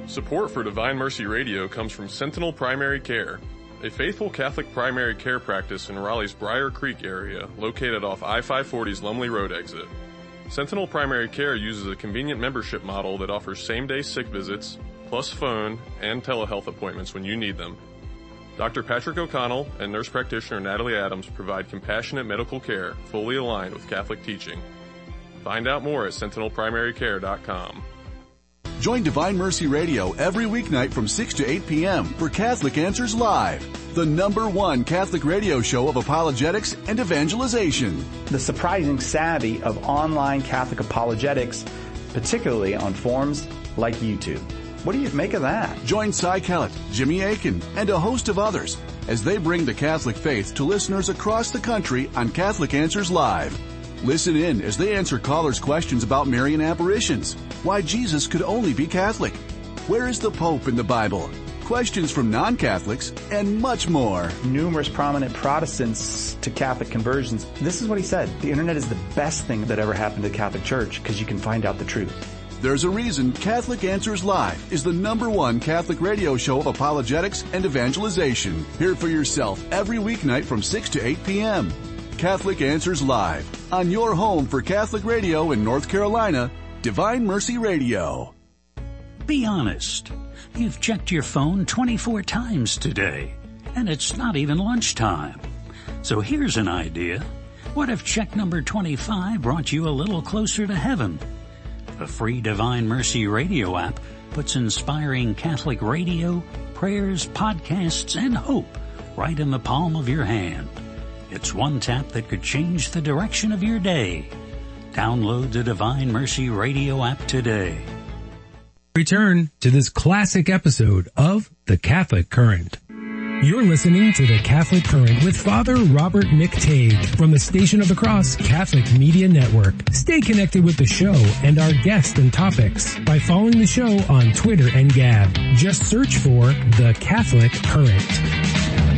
Support for Divine Mercy Radio comes from Sentinel Primary Care, a faithful Catholic primary care practice in Raleigh's Briar Creek area, located off I-540's Lumley Road exit. Sentinel Primary Care uses a convenient membership model that offers same-day sick visits, plus phone and telehealth appointments when you need them. Dr. Patrick O'Connell and nurse practitioner Natalie Adams provide compassionate medical care fully aligned with Catholic teaching. Find out more at sentinelprimarycare.com. Join Divine Mercy Radio every weeknight from 6 to 8 p.m. for Catholic Answers Live, the #1 Catholic radio show of apologetics and evangelization. The surprising savvy of online Catholic apologetics, particularly on forums like YouTube. What do you make of that? Join Cy Kellett, Jimmy Akin, and a host of others as they bring the Catholic faith to listeners across the country on Catholic Answers Live. Listen in as they answer callers' questions about Marian apparitions, why Jesus could only be Catholic, where is the Pope in the Bible, questions from non-Catholics, and much more. Numerous prominent Protestants to Catholic conversions. This is what he said. The internet is the best thing that ever happened to the Catholic Church because you can find out the truth. There's a reason Catholic Answers Live is the #1 Catholic radio show of apologetics and evangelization. Hear for yourself every weeknight from 6 to 8 p.m. Catholic Answers Live, on your home for Catholic radio in North Carolina, Divine Mercy Radio. Be honest. You've checked your phone 24 times today, and it's not even lunchtime. So here's an idea. What if check number 25 brought you a little closer to heaven? The free Divine Mercy Radio app puts inspiring Catholic radio, prayers, podcasts, and hope right in the palm of your hand. It's one tap that could change the direction of your day. Download the Divine Mercy Radio app today. Return to this classic episode of The Catholic Current. You're listening to The Catholic Current with Father Robert McTague from the Station of the Cross Catholic Media Network. Stay connected with the show and our guests and topics by following the show on Twitter and Gab. Just search for The Catholic Current.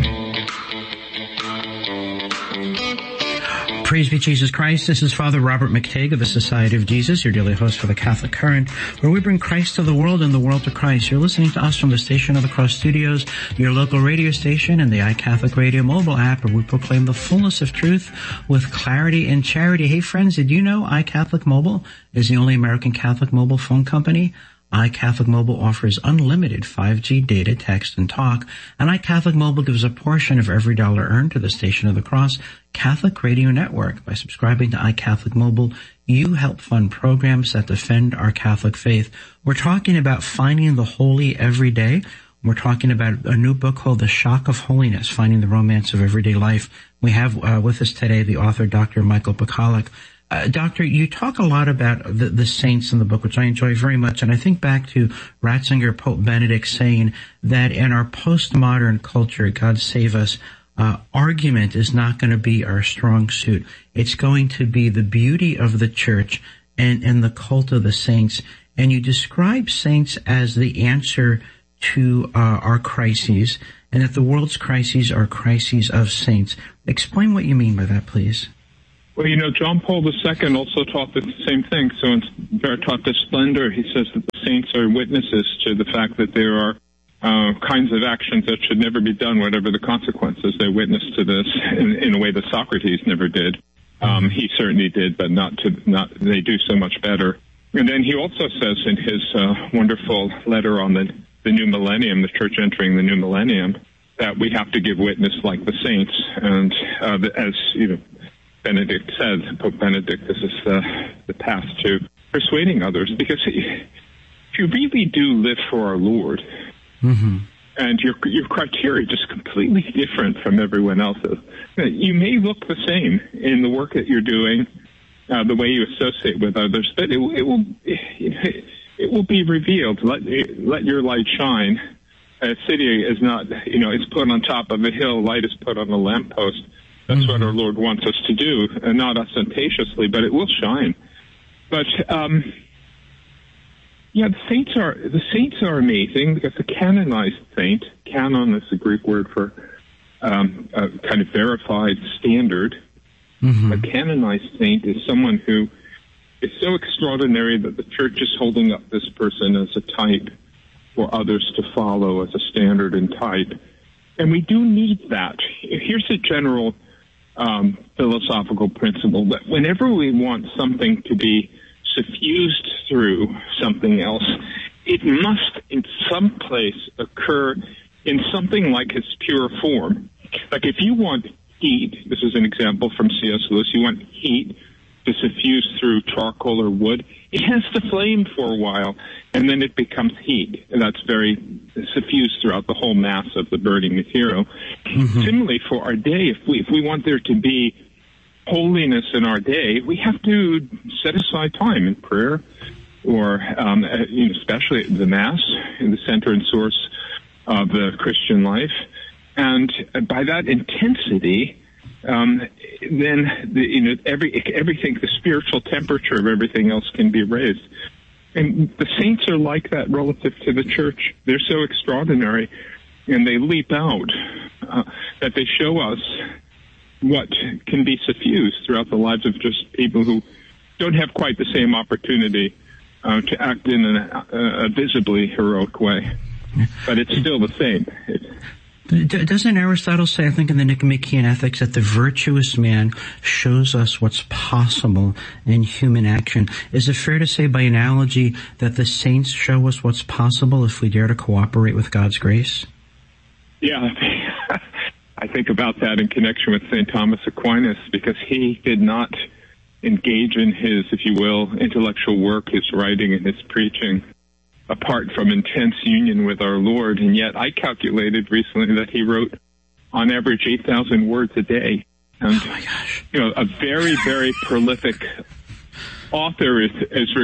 Praise be Jesus Christ. This is Father Robert McTague of the Society of Jesus, your daily host for the Catholic Current, where we bring Christ to the world and the world to Christ. You're listening to us from the Station of the Cross Studios, your local radio station, and the iCatholic Radio mobile app, where we proclaim the fullness of truth with clarity and charity. Hey friends, did you know iCatholic Mobile is the only American Catholic mobile phone company? iCatholic Mobile offers unlimited 5G data, text, and talk, and iCatholic Mobile gives a portion of every dollar earned to the Station of the Cross Catholic Radio Network. By subscribing to iCatholic Mobile, you help fund programs that defend our Catholic faith. We're talking about finding the holy every day. We're talking about a new book called The Shock of Holiness, Finding the Romance of Everyday Life. We have with us today the author, Dr. Michael Pachalik. Doctor, you talk a lot about the saints in the book, which I enjoy very much. And I think back to Ratzinger, Pope Benedict, saying that in our postmodern culture, God save us, argument is not going to be our strong suit. It's going to be the beauty of the church and the cult of the saints. And you describe saints as the answer to our crises, and that the world's crises are crises of saints. Explain what you mean by that, please. Well, John Paul II also taught the same thing. So in Veritatis Splendor, he says that the saints are witnesses to the fact that there are kinds of actions that should never be done, whatever the consequences. They witness to this in a way that Socrates never did. He certainly did, but they do so much better. And then he also says in his wonderful letter on the new millennium, the church entering the new millennium, that we have to give witness like the saints. And as Benedict said, Pope Benedict, this is the path to persuading others, because if you really do live for our Lord, and your criteria is just completely different from everyone else's, you may look the same in the work that you're doing, the way you associate with others, but it will be revealed. Let your light shine. A city is not, it's put on top of a hill. Light is put on a lamppost. That's what our Lord wants us to do, and not ostentatiously, but it will shine. But the saints are amazing, because the canonized saint, canon is the Greek word for a kind of verified standard. A canonized saint is someone who is so extraordinary that the church is holding up this person as a type for others to follow as a standard and type. And we do need that. Here's a general philosophical principle that whenever we want something to be suffused through something else, it must in some place occur in something like its pure form. Like if you want heat, this is an example from C.S. Lewis, you want heat to suffuse through charcoal or wood, it has to flame for a while, and then it becomes heat. And that's very suffused throughout the whole mass of the burning material. Mm-hmm. Similarly, for our day, if we want there to be holiness in our day, we have to set aside time in prayer, or especially the Mass, in the center and source of the Christian life. And by that intensity, then everything, the spiritual temperature of everything else can be raised. And the saints are like that relative to the church. They're so extraordinary, and they leap out that they show us what can be suffused throughout the lives of just people who don't have quite the same opportunity to act in a visibly heroic way. But it's still the same. Doesn't Aristotle say, I think in the Nicomachean Ethics, that the virtuous man shows us what's possible in human action? Is it fair to say by analogy that the saints show us what's possible if we dare to cooperate with God's grace? Yeah, I think about that in connection with St. Thomas Aquinas, because he did not engage in his, if you will, intellectual work, his writing and his preaching, apart from intense union with our Lord. And yet I calculated recently that he wrote on average 8,000 words a day. And, oh my gosh. A very, very prolific author is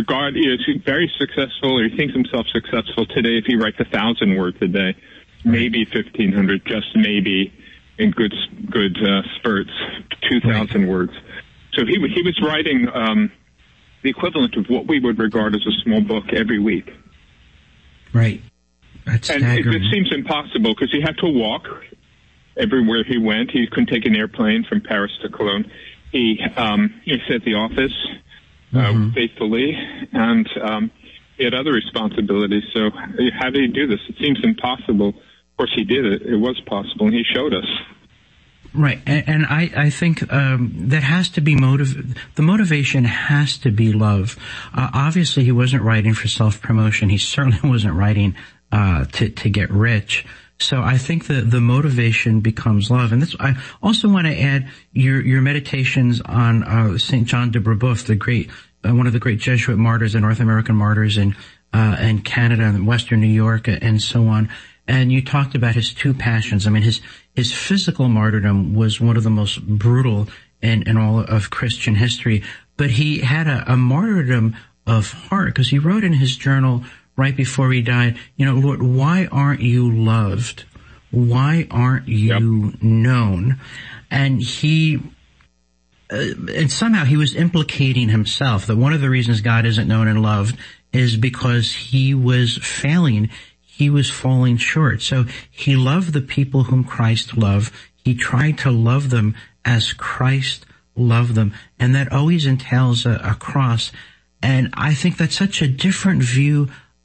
very successful, or he thinks himself successful today if he writes 1,000 words a day, maybe 1,500, just maybe in good spurts, 2,000 words. So he was writing the equivalent of what we would regard as a small book every week. Right. That's staggering. It seems impossible because he had to walk everywhere he went. He couldn't take an airplane from Paris to Cologne. He sat at the office faithfully, and he had other responsibilities. So how did he do this? It seems impossible. Of course, he did it. It was possible, and he showed us. Right, and I think that has to be the motivation has to be love. Obviously, he wasn't writing for self-promotion. He certainly wasn't writing to get rich. So I think the motivation becomes love. And I also want to add your meditations on St. John de Brebeuf, the great one of the great Jesuit martyrs and North American martyrs in Canada and Western New York and so on. And you talked about his two passions. I mean, his physical martyrdom was one of the most brutal in all of Christian history. But he had a martyrdom of heart, because he wrote in his journal right before he died, Lord, why aren't you loved? Why aren't you known? And and somehow he was implicating himself, that one of the reasons God isn't known and loved is because he was failing. He was falling short. So he loved the people whom Christ loved. He tried to love them as Christ loved them. And that always entails a cross. And I think that's such a different view